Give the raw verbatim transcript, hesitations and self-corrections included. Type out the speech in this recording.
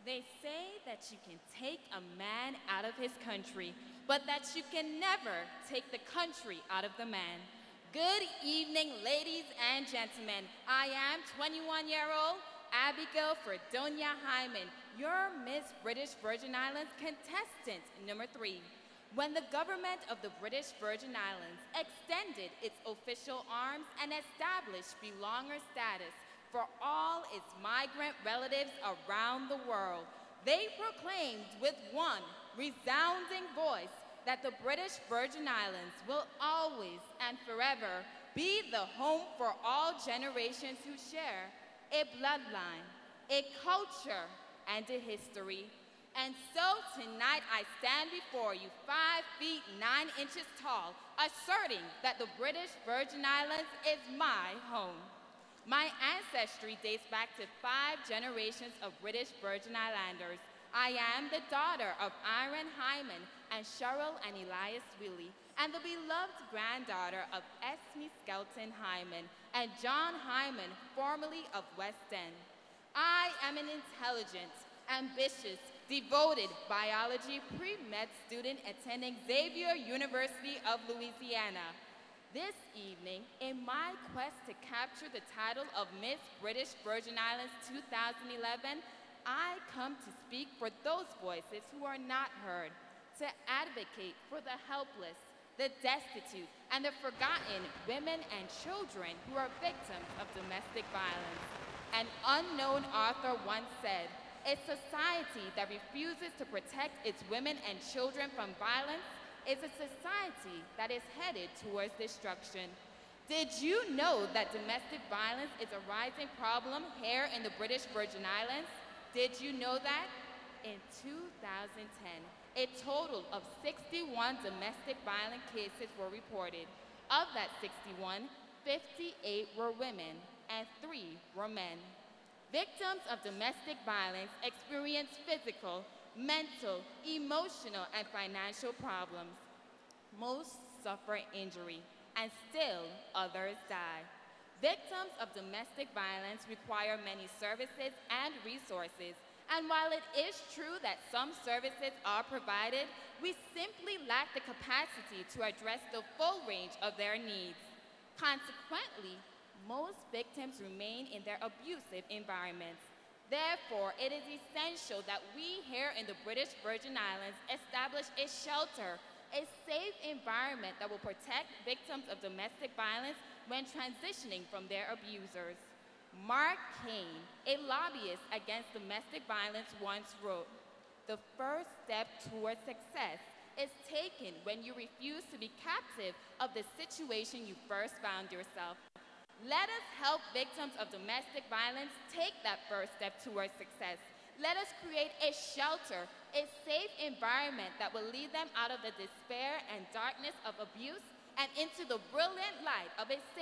They say that you can take a man out of his country, but that you can never take the country out of the man. Good evening, ladies and gentlemen. I am twenty-one-year-old Abigail Fredonia Hyman, your Miss British Virgin Islands contestant number three. When the government of the British Virgin Islands extended its official arms and established belonger status for all its migrant relatives around the world, they proclaimed with one resounding voice that the British Virgin Islands will always and forever be the home for all generations who share a bloodline, a culture, and a history. And so tonight I stand before you five feet nine inches tall, asserting that the British Virgin Islands is my home. My ancestry dates back to five generations of British Virgin Islanders. I am the daughter of Irene Hyman and Cheryl and Elias Willie, and the beloved granddaughter of Esme Skelton Hyman and John Hyman, formerly of West End. I am an intelligent, ambitious, devoted biology pre-med student attending Xavier University of Louisiana. This evening, in my quest to capture the title of Miss British Virgin Islands two thousand eleven, I come to speak for those voices who are not heard, to advocate for the helpless, the destitute, and the forgotten women and children who are victims of domestic violence. An unknown author once said, "A society that refuses to protect its women and children from violence is a society that is headed towards destruction." Did you know that domestic violence is a rising problem here in the British Virgin Islands? Did you know that? In two thousand ten, a total of sixty-one domestic violence cases were reported. Of that sixty-one, fifty-eight were women and three were men. Victims of domestic violence experience physical, mental, emotional, and financial problems. Most suffer injury, and still others die. Victims of domestic violence require many services and resources, and while it is true that some services are provided, we simply lack the capacity to address the full range of their needs. Consequently, most victims remain in their abusive environments. Therefore, it is essential that we here in the British Virgin Islands establish a shelter, a safe environment that will protect victims of domestic violence when transitioning from their abusers. Mark Kane, a lobbyist against domestic violence, once wrote, "The first step towards success is taken when you refuse to be captive of the situation you first found yourself." Let us help victims of domestic violence take that first step towards success. Let us create a shelter, a safe environment that will lead them out of the despair and darkness of abuse and into the brilliant light of a safe